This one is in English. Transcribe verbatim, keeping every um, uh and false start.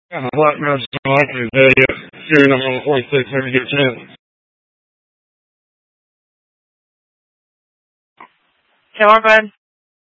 Yeah, black man's likely to get shooting them on the twenty-sixth when you get a chance. Okay, we're good.